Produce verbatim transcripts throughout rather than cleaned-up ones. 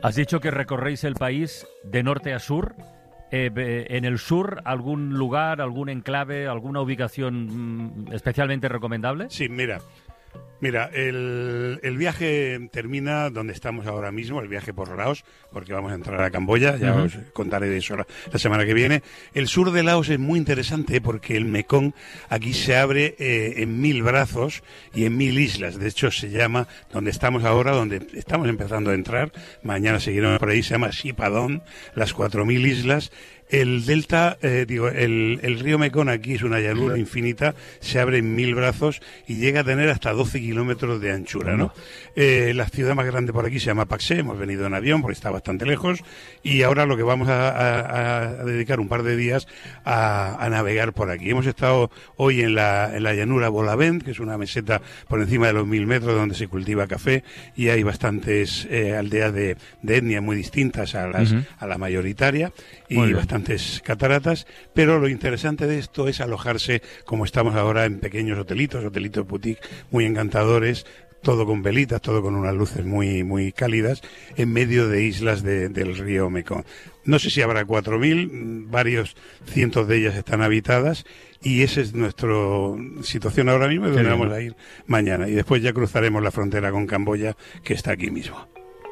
Has dicho que recorréis el país de norte a sur. Eh, en el sur, ¿algún lugar, algún enclave, alguna ubicación mmm, especialmente recomendable? Sí, mira. Mira, el, el viaje termina donde estamos ahora mismo, el viaje por Laos, porque vamos a entrar a Camboya, ya uh-huh. os contaré de eso la, la semana que viene. El sur de Laos es muy interesante porque el Mekong aquí se abre eh, en mil brazos y en mil islas. De hecho, se llama, donde estamos ahora, donde estamos empezando a entrar, mañana seguiremos por ahí, se llama Sipadón, las cuatro mil islas. El delta, eh, digo, el, el río Mekong aquí es una llanura infinita, se abre en mil brazos y llega a tener hasta doce kilómetros de anchura, ¿no? Eh, la ciudad más grande por aquí se llama Pak-Se, hemos venido en avión porque está bastante lejos y ahora lo que vamos a, a, a dedicar un par de días a, a navegar por aquí. Hemos estado hoy en la, en la llanura Bolavent, que es una meseta por encima de los mil metros donde se cultiva café y hay bastantes eh, aldeas de, de etnia muy distintas a, las, uh-huh. a la mayoritaria y bastante cataratas, pero lo interesante de esto es alojarse como estamos ahora en pequeños hotelitos, hotelitos boutique muy encantadores, todo con velitas, todo con unas luces muy muy cálidas, en medio de islas de, del río Mekong. No sé si habrá cuatro mil, varios cientos de ellas están habitadas y esa es nuestra situación ahora mismo, donde vamos a ir mañana. Y después ya cruzaremos la frontera con Camboya, que está aquí mismo.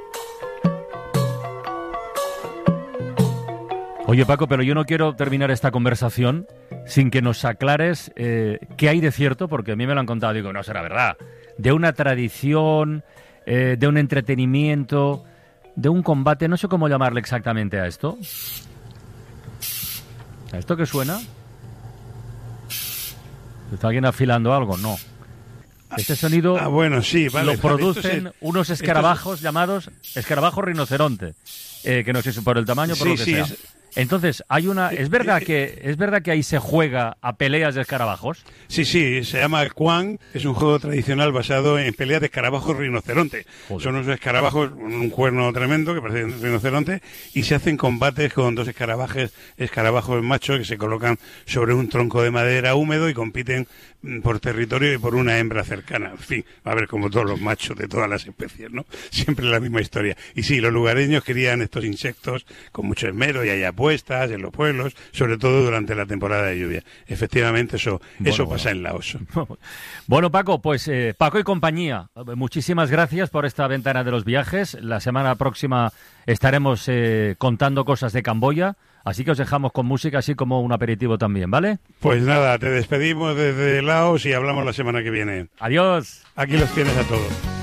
Oye, Paco, pero yo no quiero terminar esta conversación sin que nos aclares eh, qué hay de cierto, porque a mí me lo han contado, digo, no será verdad, de una tradición, eh, de un entretenimiento, de un combate, no sé cómo llamarle exactamente a esto. ¿A esto qué suena? ¿Está alguien afilando algo? No. Este sonido ah, bueno, sí, vale, lo producen es, unos escarabajos es... llamados escarabajos rinoceronte, eh, que no sé si por el tamaño o por sí, lo que sí, sea. Es... Entonces, hay una es verdad que es verdad que ahí se juega a peleas de escarabajos. Sí, sí, se llama el Kwang, es un juego tradicional basado en peleas de escarabajos rinoceronte. Joder. Son unos escarabajos, un cuerno tremendo que parece un rinoceronte, y se hacen combates con dos escarabajos, escarabajos machos que se colocan sobre un tronco de madera húmedo y compiten por territorio y por una hembra cercana. En fin, va a ver como todos los machos de todas las especies, ¿no? Siempre la misma historia. Y sí, los lugareños querían estos insectos con mucho esmero y hay apuestas en los pueblos, sobre todo durante la temporada de lluvia. Efectivamente, eso, bueno, eso pasa bueno. en Laos. Bueno, Paco, pues eh, Paco y compañía, muchísimas gracias por esta ventana de los viajes. La semana próxima estaremos eh, contando cosas de Camboya. Así que os dejamos con música, así como un aperitivo también, ¿vale? Pues nada, te despedimos desde Laos y hablamos la semana que viene. Adiós. Aquí los tienes a todos.